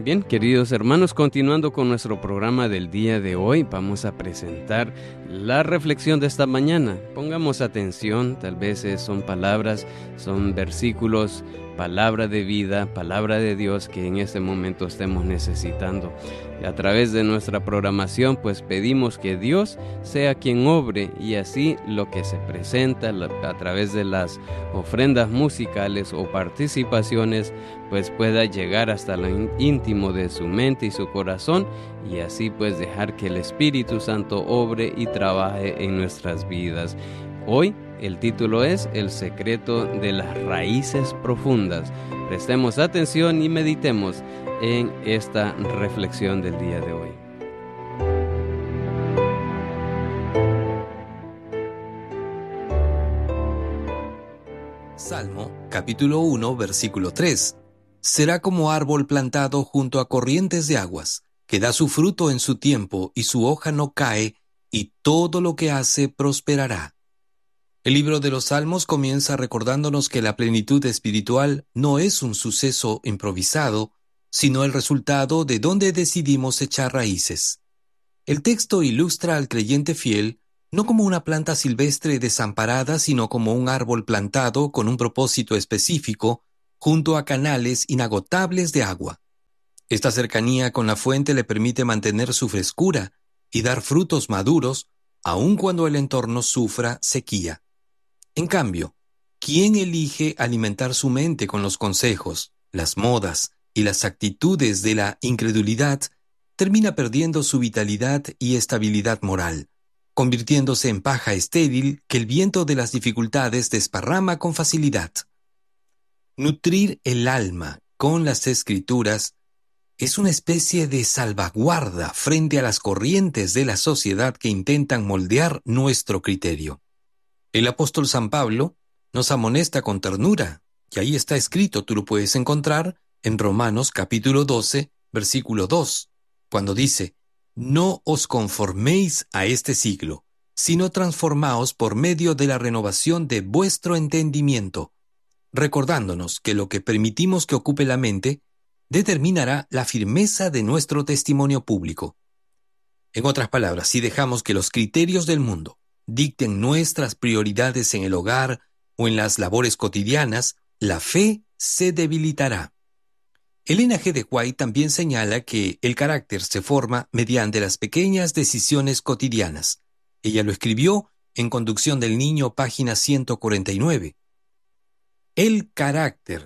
Bien, queridos hermanos, continuando con nuestro programa del día de hoy, vamos a presentar la reflexión de esta mañana. Pongamos atención, tal vez son palabras, son versículos, palabra de vida, palabra de Dios que en este momento estemos necesitando. Y a través de nuestra programación, pues pedimos que Dios sea quien obre y así lo que se presenta a través de las ofrendas musicales o participaciones, pues pueda llegar hasta lo íntimo de su mente y su corazón y así pues dejar que el Espíritu Santo obre y trabaje en nuestras vidas. Hoy el título es El secreto de las raíces profundas. Prestemos atención y meditemos en esta reflexión del día de hoy. Salmo, capítulo 1, versículo 3. Será como árbol plantado junto a corrientes de aguas, que da su fruto en su tiempo y su hoja no cae, y todo lo que hace prosperará. El libro de los Salmos comienza recordándonos que la plenitud espiritual no es un suceso improvisado, sino el resultado de donde decidimos echar raíces. El texto ilustra al creyente fiel no como una planta silvestre desamparada, sino como un árbol plantado con un propósito específico junto a canales inagotables de agua. Esta cercanía con la fuente le permite mantener su frescura y dar frutos maduros, aun cuando el entorno sufra sequía. En cambio, quien elige alimentar su mente con los consejos, las modas y las actitudes de la incredulidad, termina perdiendo su vitalidad y estabilidad moral, convirtiéndose en paja estéril que el viento de las dificultades desparrama con facilidad. Nutrir el alma con las Escrituras es una especie de salvaguarda frente a las corrientes de la sociedad que intentan moldear nuestro criterio. El apóstol San Pablo nos amonesta con ternura, y ahí está escrito, tú lo puedes encontrar en Romanos capítulo 12, versículo 2, cuando dice: «No os conforméis a este siglo, sino transformaos por medio de la renovación de vuestro entendimiento», recordándonos que lo que permitimos que ocupe la mente determinará la firmeza de nuestro testimonio público. En otras palabras, si dejamos que los criterios del mundo dicten nuestras prioridades en el hogar o en las labores cotidianas, la fe se debilitará. Elena G. de White también señala que el carácter se forma mediante las pequeñas decisiones cotidianas. Ella lo escribió en Conducción del Niño, página 149. El carácter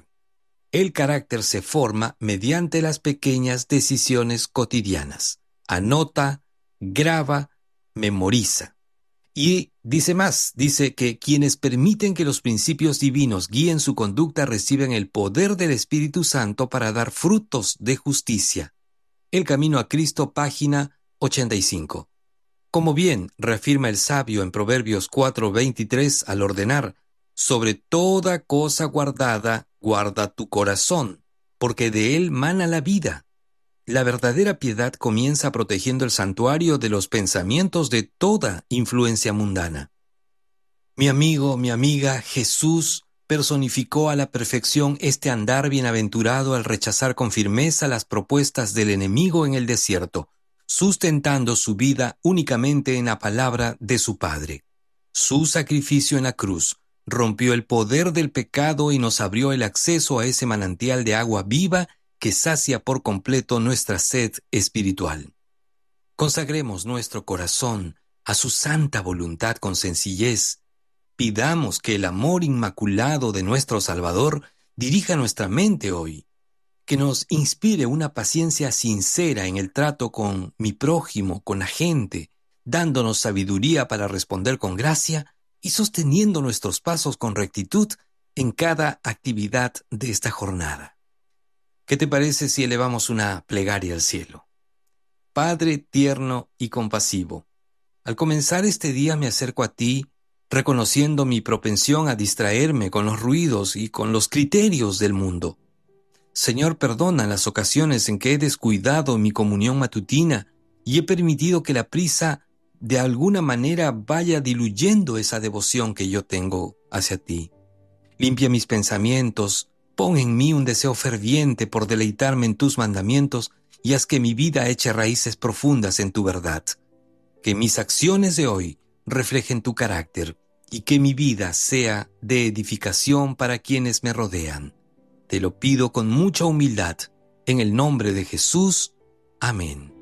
se forma mediante las pequeñas decisiones cotidianas. Anota, graba, memoriza. Y dice más, dice que quienes permiten que los principios divinos guíen su conducta reciben el poder del Espíritu Santo para dar frutos de justicia. El Camino a Cristo, página 85. Como bien reafirma el sabio en Proverbios 4:23 al ordenar: «Sobre toda cosa guardada, guarda tu corazón, porque de él mana la vida». La verdadera piedad comienza protegiendo el santuario de los pensamientos de toda influencia mundana. Mi amigo, mi amiga, Jesús personificó a la perfección este andar bienaventurado al rechazar con firmeza las propuestas del enemigo en el desierto, sustentando su vida únicamente en la palabra de su Padre. Su sacrificio en la cruz rompió el poder del pecado y nos abrió el acceso a ese manantial de agua viva que sacia por completo nuestra sed espiritual. Consagremos nuestro corazón a su santa voluntad con sencillez. Pidamos que el amor inmaculado de nuestro Salvador dirija nuestra mente hoy, que nos inspire una paciencia sincera en el trato con mi prójimo, con la gente, dándonos sabiduría para responder con gracia y sosteniendo nuestros pasos con rectitud en cada actividad de esta jornada. ¿Qué te parece si elevamos una plegaria al cielo? Padre tierno y compasivo, al comenzar este día me acerco a ti, reconociendo mi propensión a distraerme con los ruidos y con los criterios del mundo. Señor, perdona las ocasiones en que he descuidado mi comunión matutina y he permitido que la prisa de alguna manera vaya diluyendo esa devoción que yo tengo hacia ti. Limpia mis pensamientos, Pon en mí un deseo ferviente por deleitarme en tus mandamientos y haz que mi vida eche raíces profundas en tu verdad. Que mis acciones de hoy reflejen tu carácter y que mi vida sea de edificación para quienes me rodean. Te lo pido con mucha humildad, en el nombre de Jesús. Amén.